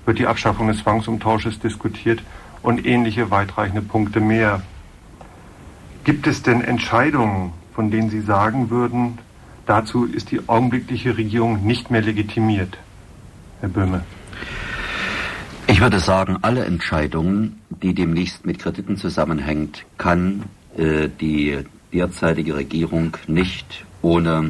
wird die Abschaffung des Zwangsumtausches diskutiert und ähnliche weitreichende Punkte mehr. Gibt es denn Entscheidungen, von denen Sie sagen würden, dazu ist die augenblickliche Regierung nicht mehr legitimiert? Herr Böhme. Ich würde sagen, alle Entscheidungen, die demnächst mit Krediten zusammenhängt, kann die derzeitige Regierung nicht ohne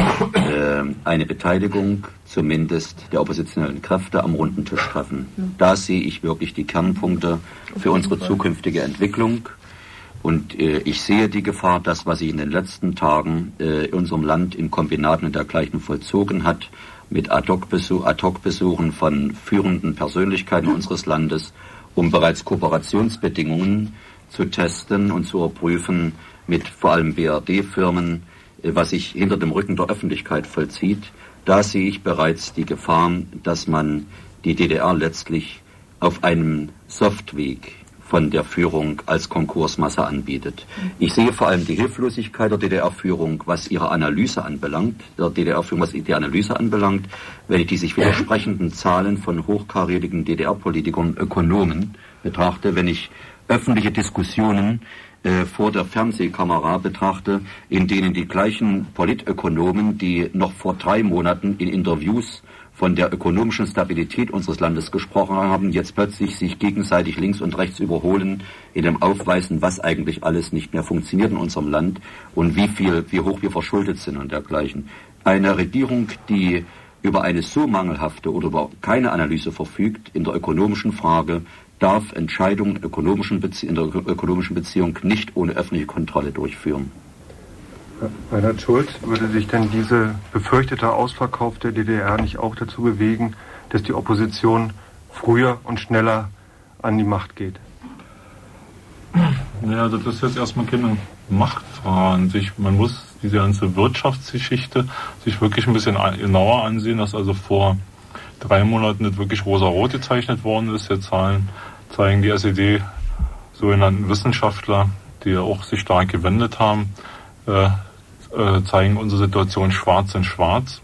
eine Beteiligung zumindest der oppositionellen Kräfte am runden Tisch treffen. Da sehe ich wirklich die Kernpunkte für unsere zukünftige Entwicklung. Und ich sehe die Gefahr, dass was sich in den letzten Tagen in unserem Land in Kombinaten und dergleichen vollzogen hat, mit Ad-hoc-Besuchen von führenden Persönlichkeiten unseres Landes, um bereits Kooperationsbedingungen zu testen und zu überprüfen mit vor allem BRD-Firmen, was sich hinter dem Rücken der Öffentlichkeit vollzieht. Da sehe ich bereits die Gefahr, dass man die DDR letztlich auf einem Softweg von der Führung als Konkursmasse anbietet. Ich sehe vor allem die Hilflosigkeit der DDR-Führung, was ihre Analyse anbelangt, wenn ich die sich widersprechenden Zahlen von hochkarätigen DDR-Politikern, Ökonomen betrachte, wenn ich öffentliche Diskussionen vor der Fernsehkamera betrachte, in denen die gleichen Politökonomen, die noch vor 3 Monaten in Interviews von der ökonomischen Stabilität unseres Landes gesprochen haben, jetzt plötzlich sich gegenseitig links und rechts überholen in dem Aufweisen, was eigentlich alles nicht mehr funktioniert in unserem Land und wie hoch wir verschuldet sind und dergleichen. Eine Regierung, die über eine so mangelhafte oder über keine Analyse verfügt in der ökonomischen Frage, darf Entscheidungen in der ökonomischen Beziehung nicht ohne öffentliche Kontrolle durchführen. Reinhard Schulz, würde sich denn diese befürchtete Ausverkauf der DDR nicht auch dazu bewegen, dass die Opposition früher und schneller an die Macht geht? Ja, das ist jetzt erstmal keine Machtfrage an sich. Man muss diese ganze Wirtschaftsgeschichte sich wirklich ein bisschen genauer ansehen, dass also vor 3 Monaten nicht wirklich rosa-rot gezeichnet worden ist. Jetzt zeigen die SED sogenannten Wissenschaftler, die ja auch sich stark gewendet haben, zeigen unsere Situation schwarz in schwarz.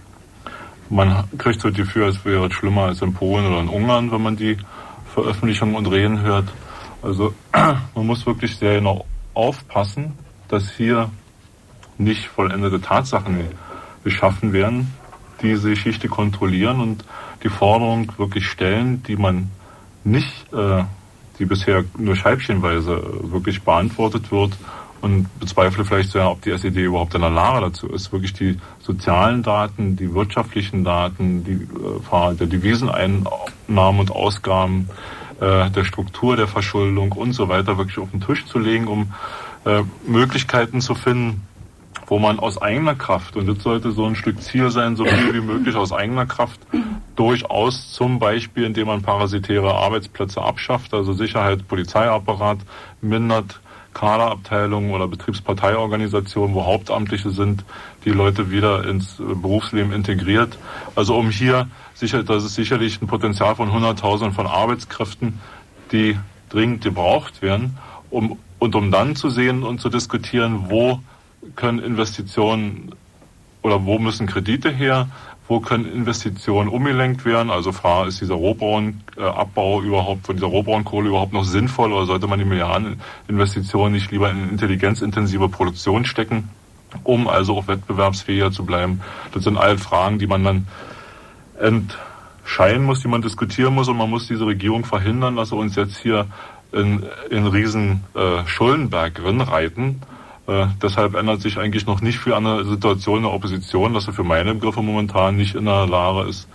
Man kriegt so das Gefühl, als wäre es schlimmer als in Polen oder in Ungarn, wenn man die Veröffentlichungen und Reden hört. Also man muss wirklich sehr genau aufpassen, dass hier nicht vollendete Tatsachen geschaffen werden, die diese Geschichte kontrollieren und die Forderung wirklich stellen, die man nicht, die bisher nur scheibchenweise wirklich beantwortet wird, und bezweifle vielleicht sehr, ob die SED überhaupt in der Lage dazu ist, wirklich die sozialen Daten, die wirtschaftlichen Daten, die Frage der Deviseneinnahmen und Ausgaben, der Struktur der Verschuldung und so weiter wirklich auf den Tisch zu legen, um Möglichkeiten zu finden, wo man aus eigener Kraft, und das sollte so ein Stück Ziel sein, so viel wie möglich aus eigener Kraft, durchaus zum Beispiel, indem man parasitäre Arbeitsplätze abschafft, also Sicherheit, Polizeiapparat mindert, Kaderabteilungen oder Betriebsparteiorganisationen, wo Hauptamtliche sind, die Leute wieder ins Berufsleben integriert. Also um hier, das ist sicherlich ein Potenzial von 100.000 von Arbeitskräften, die dringend gebraucht werden, um dann zu sehen und zu diskutieren, wo können Investitionen oder wo müssen Kredite her, wo können Investitionen umgelenkt werden. Also Frage, ist dieser Rohbraunabbau überhaupt, von dieser Rohbraunkohle überhaupt noch sinnvoll, oder sollte man die Milliardeninvestitionen nicht lieber in intelligenzintensive Produktion stecken, um also auch wettbewerbsfähiger zu bleiben? Das sind all Fragen, die man dann entscheiden muss, die man diskutieren muss, und man muss diese Regierung verhindern, dass sie uns jetzt hier in riesen Schuldenberg reinreiten. Deshalb ändert sich eigentlich noch nicht viel an der Situation der Opposition, dass sie für meine Begriffe momentan nicht in der Lage ist,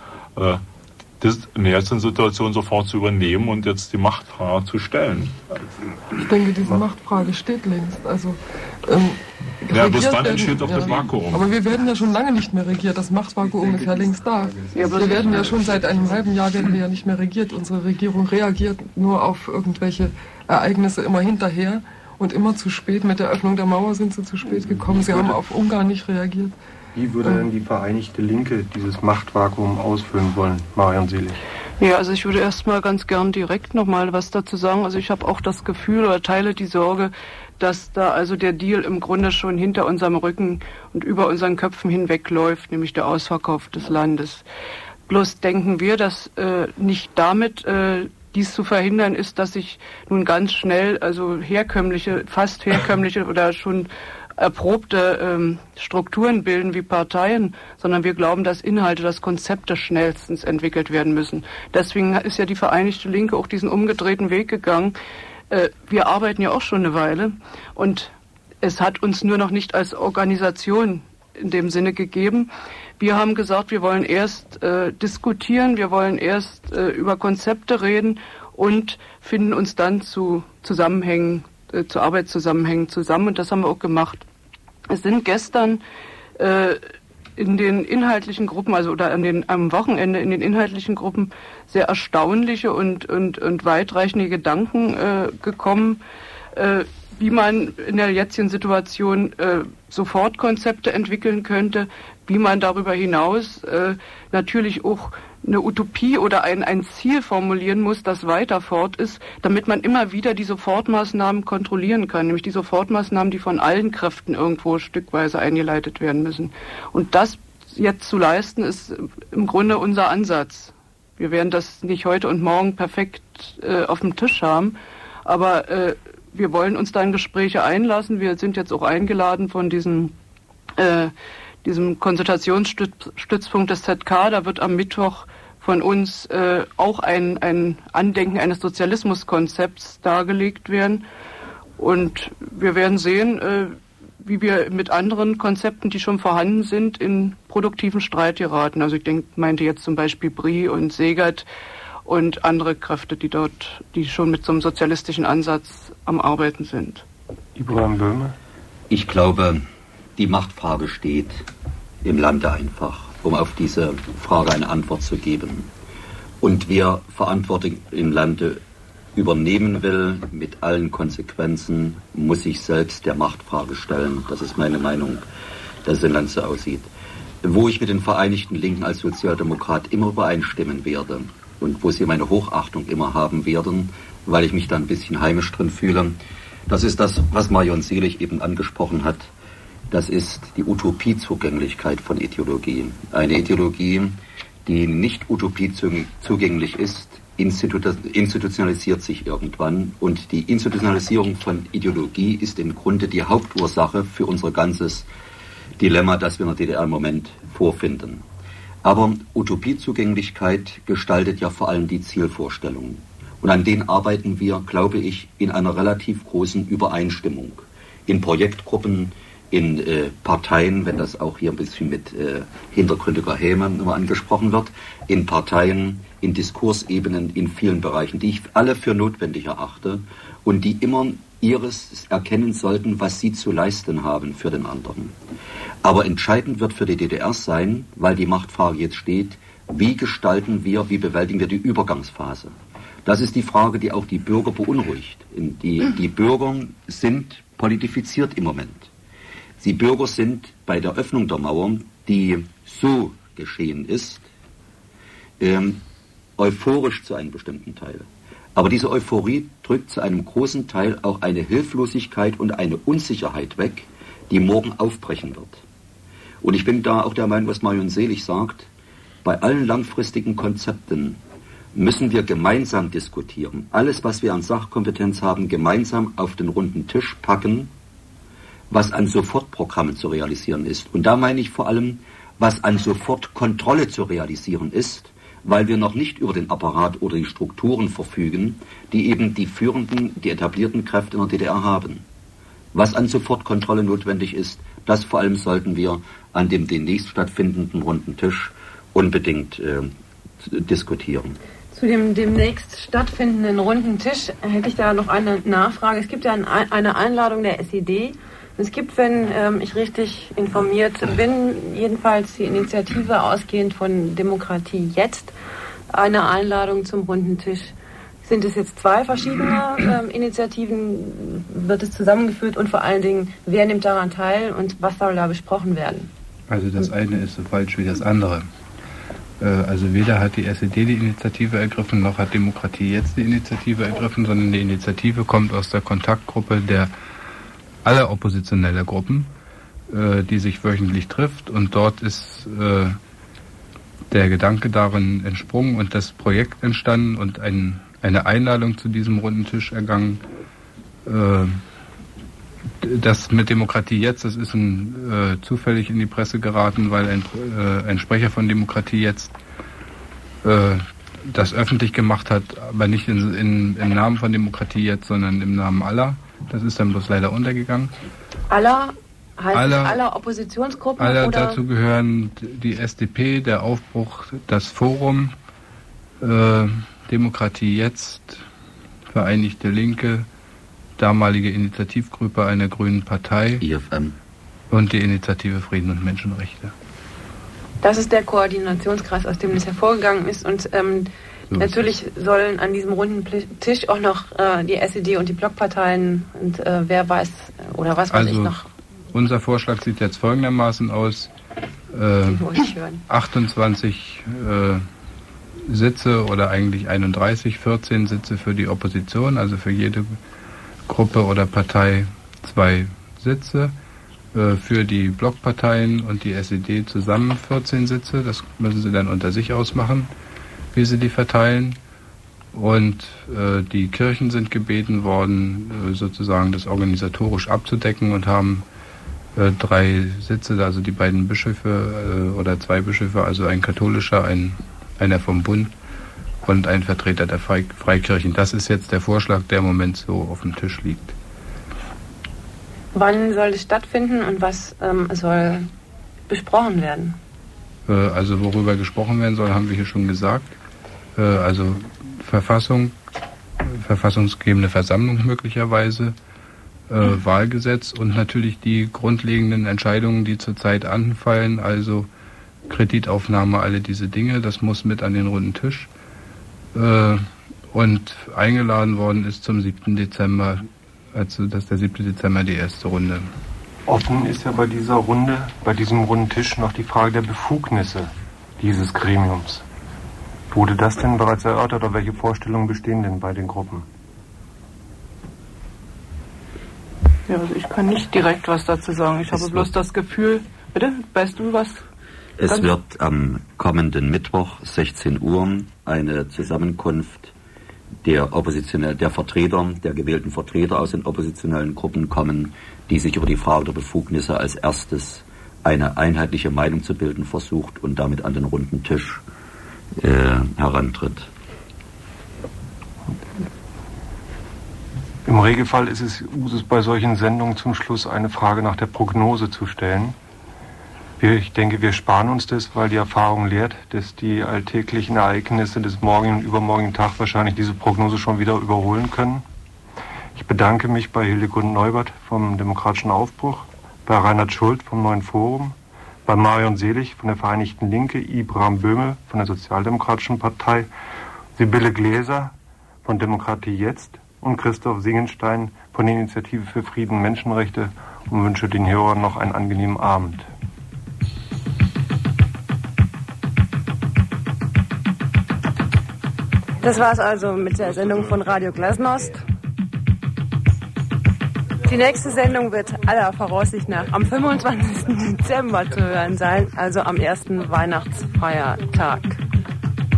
in der jetzigen Situation sofort zu übernehmen und jetzt die Machtfrage zu stellen. Ich denke, diese Machtfrage steht längst. Also, bis dann entsteht doch das Vakuum. Aber wir werden ja schon lange nicht mehr regiert. Das Machtvakuum ist ja längst da. Wir werden ja schon seit einem halben Jahr nicht mehr regiert. Unsere Regierung reagiert nur auf irgendwelche Ereignisse immer hinterher. Und immer zu spät. Mit der Öffnung der Mauer sind sie zu spät gekommen. Sie haben auf Ungarn nicht reagiert. Wie würde denn die Vereinigte Linke dieses Machtvakuum ausfüllen wollen, Marion Selig? Ja, also ich würde erstmal ganz gern direkt nochmal was dazu sagen. Also ich habe auch das Gefühl oder teile die Sorge, dass da also der Deal im Grunde schon hinter unserem Rücken und über unseren Köpfen hinwegläuft, nämlich der Ausverkauf des Landes. Bloß denken wir, dass nicht damit dies zu verhindern ist, dass sich nun ganz schnell also fast herkömmliche oder schon erprobte Strukturen bilden wie Parteien, sondern wir glauben, dass Inhalte, dass Konzepte schnellstens entwickelt werden müssen. Deswegen ist ja die Vereinigte Linke auch diesen umgedrehten Weg gegangen. Wir arbeiten ja auch schon eine Weile und es hat uns nur noch nicht als Organisation in dem Sinne gegeben. Wir haben gesagt, wir wollen erst diskutieren, wir wollen erst über Konzepte reden und finden uns dann zu Arbeitszusammenhängen zusammen und das haben wir auch gemacht. Es sind gestern in den inhaltlichen Gruppen, also oder am Wochenende in den inhaltlichen Gruppen sehr erstaunliche und weitreichende Gedanken gekommen, wie man in der jetzigen Situation Sofortkonzepte entwickeln könnte, wie man darüber hinaus natürlich auch eine Utopie oder ein Ziel formulieren muss, das weiter fort ist, damit man immer wieder die Sofortmaßnahmen kontrollieren kann, nämlich die Sofortmaßnahmen, die von allen Kräften irgendwo stückweise eingeleitet werden müssen. Und das jetzt zu leisten, ist im Grunde unser Ansatz. Wir werden das nicht heute und morgen perfekt auf dem Tisch haben, aber wir wollen uns da in Gespräche einlassen. Wir sind jetzt auch eingeladen von diesem Konsultationsstützpunkt des ZK. Da wird am Mittwoch von uns auch ein Andenken eines Sozialismuskonzepts dargelegt werden. Und wir werden sehen, wie wir mit anderen Konzepten, die schon vorhanden sind, in produktiven Streit geraten. Also ich meinte jetzt zum Beispiel Brie und Segert und andere Kräfte, die schon mit so einem sozialistischen Ansatz am Arbeiten sind. Ibrahim Böhme? Ich glaube, die Machtfrage steht im Lande einfach, um auf diese Frage eine Antwort zu geben. Und wer Verantwortung im Lande übernehmen will, mit allen Konsequenzen, muss sich selbst der Machtfrage stellen. Das ist meine Meinung, dass es im Land so aussieht. Wo ich mit den Vereinigten Linken als Sozialdemokrat immer übereinstimmen werde und wo sie meine Hochachtung immer haben werden, weil ich mich da ein bisschen heimisch drin fühle, das ist das, was Marion Selig eben angesprochen hat. Das ist die Utopiezugänglichkeit von Ideologie. Eine Ideologie, die nicht utopiezugänglich ist, institutionalisiert sich irgendwann. Und die Institutionalisierung von Ideologie ist im Grunde die Hauptursache für unser ganzes Dilemma, das wir in der DDR im Moment vorfinden. Aber Utopiezugänglichkeit gestaltet ja vor allem die Zielvorstellungen. Und an denen arbeiten wir, glaube ich, in einer relativ großen Übereinstimmung. In Projektgruppen, in Parteien, wenn das auch hier ein bisschen mit hintergründiger Häme immer angesprochen wird, in Parteien, in Diskursebenen, in vielen Bereichen, die ich alle für notwendig erachte und die immer ihres erkennen sollten, was sie zu leisten haben für den anderen. Aber entscheidend wird für die DDR sein, weil die Machtfrage jetzt steht, wie bewältigen wir die Übergangsphase? Das ist die Frage, die auch die Bürger beunruhigt. Die Bürger sind politifiziert im Moment. Die Bürger sind bei der Öffnung der Mauer, die so geschehen ist, euphorisch zu einem bestimmten Teil. Aber diese Euphorie drückt zu einem großen Teil auch eine Hilflosigkeit und eine Unsicherheit weg, die morgen aufbrechen wird. Und ich bin da auch der Meinung, was Marion Selig sagt, bei allen langfristigen Konzepten müssen wir gemeinsam diskutieren. Alles, was wir an Sachkompetenz haben, gemeinsam auf den runden Tisch packen, was an Sofortprogrammen zu realisieren ist. Und da meine ich vor allem, was an Sofortkontrolle zu realisieren ist, weil wir noch nicht über den Apparat oder die Strukturen verfügen, die eben die etablierten Kräfte in der DDR haben. Was an Sofortkontrolle notwendig ist, das vor allem sollten wir an dem demnächst stattfindenden runden Tisch unbedingt diskutieren. Zu dem demnächst stattfindenden runden Tisch hätte ich da noch eine Nachfrage. Es gibt ja eine Einladung der SED. Es gibt, wenn ich richtig informiert bin, jedenfalls die Initiative ausgehend von Demokratie jetzt, eine Einladung zum runden Tisch. Sind es jetzt zwei verschiedene Initiativen? Wird es zusammengeführt und vor allen Dingen, wer nimmt daran teil und was soll da besprochen werden? Also das eine ist so falsch wie das andere. Also weder hat die SED die Initiative ergriffen, noch hat Demokratie jetzt die Initiative ergriffen, sondern die Initiative kommt aus der Kontaktgruppe aller oppositioneller Gruppen, die sich wöchentlich trifft, und dort ist der Gedanke darin entsprungen und das Projekt entstanden und eine Einladung zu diesem runden Tisch ergangen. Das mit Demokratie jetzt, das ist zufällig in die Presse geraten, weil ein Sprecher von Demokratie jetzt das öffentlich gemacht hat, aber nicht im Namen von Demokratie jetzt, sondern im Namen aller. Das ist dann bloß leider untergegangen. Aller heißt aller Oppositionsgruppen? Aller, oder? Dazu gehören die SDP, der Aufbruch, das Forum, Demokratie jetzt, Vereinigte Linke, damalige Initiativgruppe einer grünen Partei, IFM und die Initiative Frieden und Menschenrechte. Das ist der Koordinationskreis, aus dem das hervorgegangen ist. Und natürlich sollen an diesem runden Tisch auch noch die SED und die Blockparteien und wer weiß oder was weiß ich noch. Unser Vorschlag sieht jetzt folgendermaßen aus. 28 Sitze oder eigentlich 31, 14 Sitze für die Opposition, also für jede Gruppe oder Partei 2 Sitze. Für die Blockparteien und die SED zusammen 14 Sitze. Das müssen sie dann unter sich ausmachen, wie sie die verteilen. Und die Kirchen sind gebeten worden, sozusagen das organisatorisch abzudecken und haben 3 Sitze, also die beiden Bischöfe oder 2 Bischöfe, also ein katholischer, einer vom Bund und ein Vertreter der Freikirchen. Das ist jetzt der Vorschlag, der im Moment so auf dem Tisch liegt. Wann soll es stattfinden und was soll besprochen werden? Also worüber gesprochen werden soll, haben wir hier schon gesagt. Also verfassungsgebende Versammlung möglicherweise, Wahlgesetz und natürlich die grundlegenden Entscheidungen, die zurzeit anfallen, also Kreditaufnahme, alle diese Dinge, das muss mit an den runden Tisch. Und eingeladen worden ist zum 7. Dezember, also das ist der 7. Dezember die erste Runde. Offen ist ja bei dieser Runde, bei diesem runden Tisch noch die Frage der Befugnisse dieses Gremiums. Wurde das denn bereits erörtert oder welche Vorstellungen bestehen denn bei den Gruppen? Ja, also ich kann nicht direkt was dazu sagen. Ich habe bloß das Gefühl... Bitte, weißt du was? Es wird am kommenden Mittwoch, 16 Uhr, eine Zusammenkunft der gewählten Vertreter aus den oppositionellen Gruppen kommen, die sich über die Frage der Befugnisse als erstes eine einheitliche Meinung zu bilden versucht und damit an den runden Tisch herantritt. Im Regelfall ist es Usus, bei solchen Sendungen zum Schluss eine Frage nach der Prognose zu stellen. Ich denke, wir sparen uns das, weil die Erfahrung lehrt, dass die alltäglichen Ereignisse des morgigen und übermorgigen Tag wahrscheinlich diese Prognose schon wieder überholen können. Ich bedanke mich bei Hildegund Neubert vom Demokratischen Aufbruch, bei Reinhard Schult vom Neuen Forum, bei Marion Selig von der Vereinigten Linke, Ibram Böhme von der Sozialdemokratischen Partei, Sibylle Gläser von Demokratie Jetzt und Christoph Singenstein von der Initiative für Frieden und Menschenrechte und wünsche den Hörern noch einen angenehmen Abend. Das war's also mit der Sendung von Radio Glasnost. Die nächste Sendung wird aller Voraussicht nach am 25. Dezember zu hören sein, also am ersten Weihnachtsfeiertag.